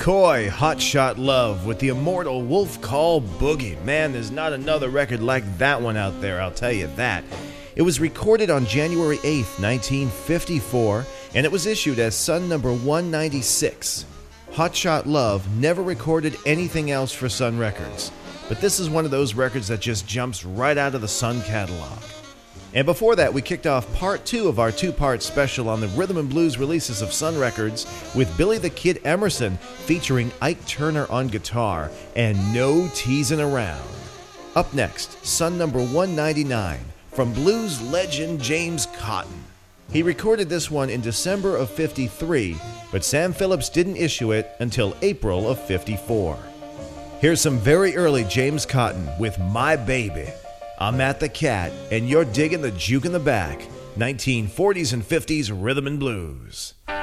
McCoy, Hot Shot Love with the immortal Wolf Call Boogie. Man, there's not another record like that one out there, I'll tell you that. It was recorded on January 8th, 1954, and it was issued as Sun number 196. Hot Shot Love never recorded anything else for Sun Records, but this is one of those records that just jumps right out of the Sun catalog. And before that, we kicked off part 2 of our 2-part special on the rhythm and blues releases of Sun Records with Billy the Kid Emerson featuring Ike Turner on guitar and No Teasing Around. Up next, Sun number 199 from blues legend James Cotton. He recorded this one in December of 53, but Sam Phillips didn't issue it until April of 54. Here's some very early James Cotton with My Baby. I'm at the Cat, and you're digging the juke in the back. 1940s and 50s rhythm and blues.